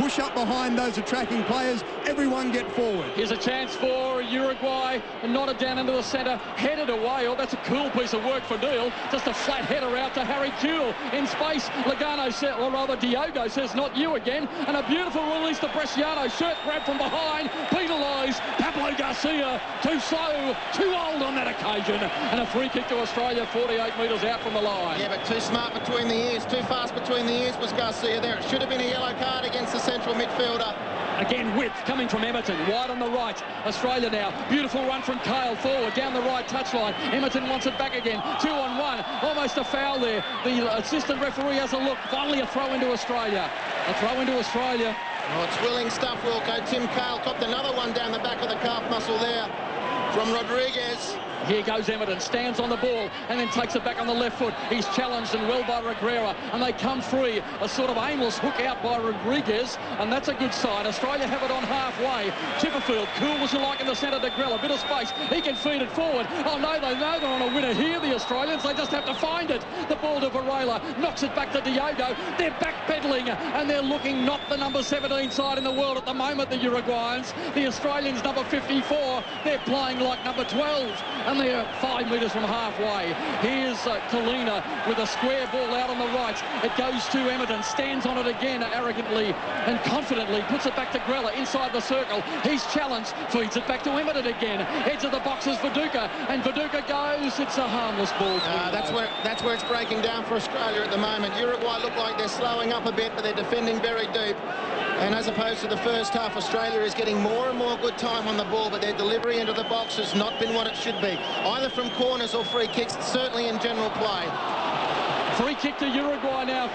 push up behind those attacking players. Everyone get forward. Here's a chance for Uruguay, and nodded down into the centre, headed away. Oh, that's a cool piece of work for Neil. Just a flat header out to Harry Kewell in space. Logano said, or rather Diogo says, not you again. And a beautiful release to Bresciano. Shirt grab from behind, penalised. Pablo Garcia, too slow, too old on that occasion. And a free kick to Australia, 48 metres out from the line. Yeah, but too smart between the ears, too fast between the ears was Garcia there. It should have been a yellow card against the central midfielder. Again, width coming from Emerton, wide on the right. Australia now, beautiful run from Kale forward, down the right touchline. Emerton wants it back again, 2-on-1, almost a foul there. The assistant referee has a look, finally a throw into Australia. A throw into Australia. Oh, it's willing stuff, Wilco. Tim Kale copped another one down the back of the calf muscle there from Rodriguez. Here goes Emerton, stands on the ball and then takes it back on the left foot. He's challenged and well by Reguera, and they come free. A sort of aimless hook out by Rodriguez, and that's a good sign. Australia have it on halfway. Chipperfield, cool as you like in the centre to Grell, a bit of space. He can feed it forward. Oh no, they know they're on a winner here, the Australians. They just have to find it. The ball to Varela, knocks it back to Diogo. They're backpedaling, and they're looking not the number 17 side in the world at the moment, the Uruguayans. The Australians, number 54, they're playing like number 12. And they're 5 metres from halfway. Here's Kalina with a square ball out on the right. It goes to Emerton, stands on it again arrogantly and confidently, puts it back to Grella inside the circle. He's challenged, feeds it back to Emerton again. Edge of the box is Viduka, and Viduka goes. It's a harmless ball. That's where it's breaking down for Australia at the moment. Uruguay look like they're slowing up a bit, but they're defending very deep. And as opposed to the first half, Australia is getting more and more good time on the ball, but their delivery into the box has not been what it should be, either from corners or free kicks, certainly in general play. Free kick to Uruguay now,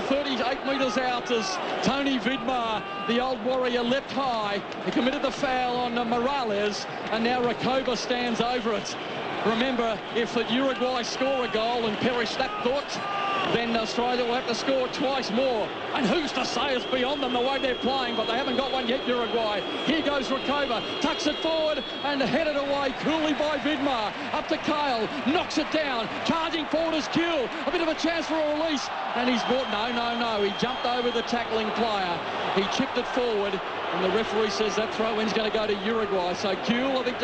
38 metres out as Tony Vidmar, the old warrior, leapt high. He committed the foul on Morales, and now Recoba stands over it. Remember, if Uruguay score a goal and perish that thought, then Australia will have to score twice more. And who's to say it's beyond them the way they're playing, but they haven't got one yet, Uruguay. Here goes Recoba, tucks it forward and headed away coolly by Vidmar. Up to Kale, knocks it down, charging forward is Kewell. A bit of a chance for a release, and he's brought, no. He jumped over the tackling player. He chipped it forward, and the referee says that throw-in's going to go to Uruguay. So Kewell, I think,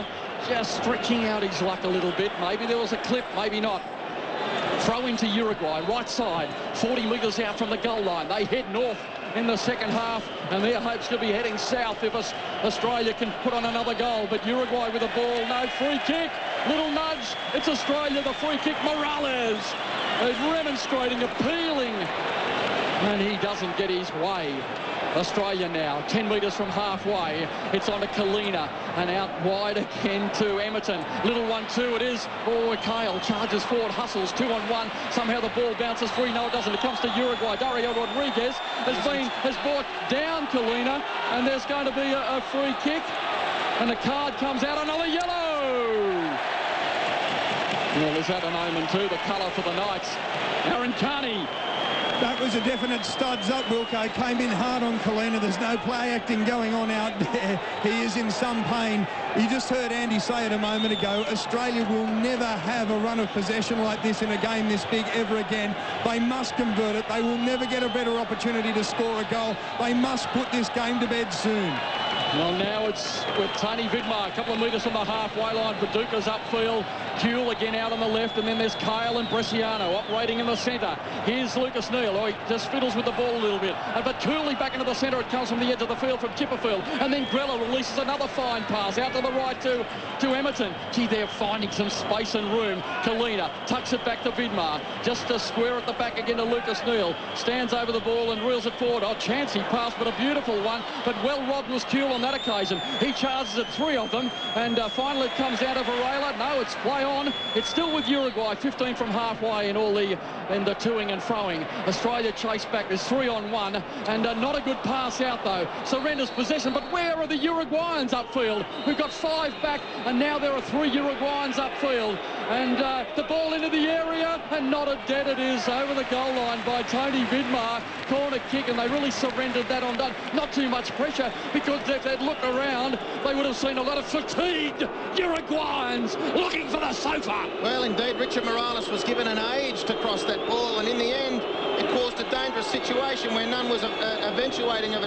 just stretching out his luck a little bit. Maybe there was a clip, maybe not. Throw into Uruguay, right side, 40 metres out from the goal line. They head north in the second half, and their hopes to be heading south if Australia can put on another goal. But Uruguay with the ball, no free kick, little nudge. It's Australia, the free kick. Morales is remonstrating, appealing, and he doesn't get his way. Australia now, 10 metres from halfway. It's on to Kalina, and out wide again to Emerton. Little 1-2 it is. Oh, Kale charges forward, hustles, 2-on-1. Somehow the ball bounces free. No, it doesn't. It comes to Uruguay. Dario Rodriguez has brought down Kalina, and there's going to be a free kick, and a card comes out. Another yellow. Well, is that an omen too? The colour for the Knights. Aaron Carney. That was a definite studs up, Wilco. Came in hard on Kalina. There's no play acting going on out there. He is in some pain. You just heard Andy say it a moment ago. Australia will never have a run of possession like this in a game this big ever again. They must convert it. They will never get a better opportunity to score a goal. They must put this game to bed soon. Well, now it's with Tony Vidmar, a couple of metres from the halfway line. Viduka's upfield. Kewell again out on the left, and then there's Kale and Bresciano operating in the centre. Here's Lucas Neal. Oh, he just fiddles with the ball a little bit. But Cooley back into the centre. It comes from the edge of the field from Chipperfield. And then Grella releases another fine pass out to the right to Emerton. Gee, they're finding some space and room. Kalina tucks it back to Vidmar. Just a square at the back again to Lucas Neal. Stands over the ball and reels it forward. Oh, chancy pass, but a beautiful one. But well robbed was Kewell on that occasion. He charges at 3 of them, and finally it comes down to Varela. No, it's play on. It's still with Uruguay, 15 from halfway in all the toing and froing. Australia chase back. There's 3-on-1, and not a good pass out though. Surrenders possession, but where are the Uruguayans upfield? We've got 5 back, and now there are 3 Uruguayans upfield. And the ball into the area, and not a dead it is over the goal line by Tony Vidmar. Corner kick, and they really surrendered that on done. Not too much pressure, because if they'd looked around, they would have seen a lot of fatigued Uruguayans looking for the sofa. Well, indeed, Richard Morales was given an age to cross that ball, and in the end, it caused a dangerous situation where none was eventuating of